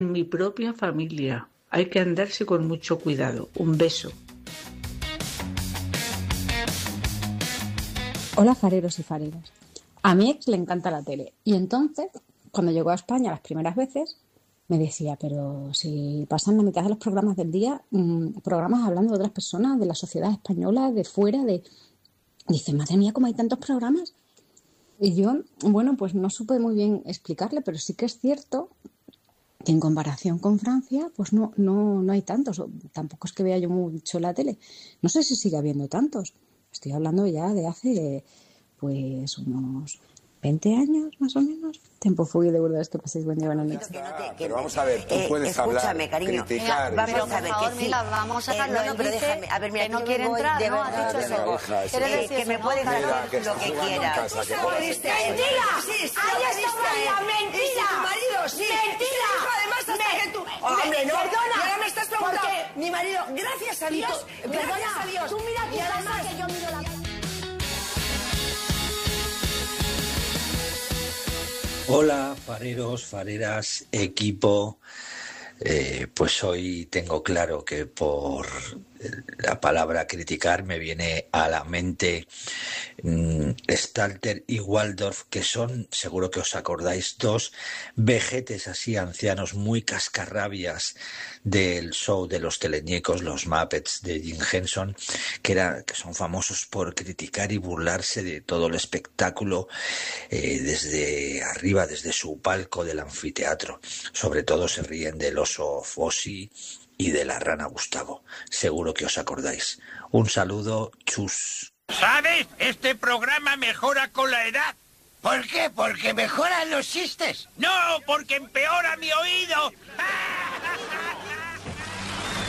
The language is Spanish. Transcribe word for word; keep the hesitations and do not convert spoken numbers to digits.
Mi propia familia. Hay que andarse con mucho cuidado. Un beso. Hola fareros y fareras. A mi ex le encanta la tele y entonces, cuando llegó a España las primeras veces, me decía, pero si pasan la mitad de los programas del día, mmm, programas hablando de otras personas, de la sociedad española, de fuera, de... Dice, madre mía, ¿cómo hay tantos programas? Y yo, bueno, pues no supe muy bien explicarle, pero sí que es cierto que en comparación con Francia, pues no, no, no hay tantos. Tampoco es que vea yo mucho la tele. No sé si sigue habiendo tantos. Estoy hablando ya de hace, pues, unos veinte años, más o menos. Tiempo fue de verdad, es que paséis buen día, buenas noches. Pero vamos a ver, tú Eh, puedes escúchame, hablar, cariño. criticar... Mira, y- vamos a ver, por favor, que sí. Mila, vamos a Eh, dejarlo. no, no, Él pero dice déjame. A ver, mira, que no yo quiere voy, entrar, de ¿no? Has verdad, dicho de eso. verdad. hija, ¿Quieres Eh, decir que eso, me no? puedes Mira, hacer que está lo que jugando en quieras. casa, que Tú puede- fuiste a él. ¡Mentira! Sí, sí, ¡Ahí lo está fuiste a él. María! ¡Mentira! Y si tu marido, sí. ¡Mentira! Y si tu hijo, además, hasta Me- que tú... me- Hombre, no. perdona. Y ahora me estás preguntando... Porque- Mi marido, gracias a Dios, Tú- gracias perdona, a Dios. tú mira tu Y casa además... que yo miro la... Hola, fareros, fareras, equipo. Eh, pues hoy tengo claro que por la palabra criticar me viene a la mente mmm, Stalter y Waldorf, que son, seguro que os acordáis, dos vejetes así ancianos muy cascarrabias del show de los teleñecos, los Muppets de Jim Henson, que, era, que son famosos por criticar y burlarse de todo el espectáculo eh, desde arriba, desde su palco del anfiteatro. Sobre todo se ríen del oso Fossi y de la rana Gustavo. Seguro que os acordáis. Un saludo, chus. ¿Sabes? Este programa mejora con la edad. ¿Por qué? ¿Porque mejoran los chistes? No, porque empeora mi oído.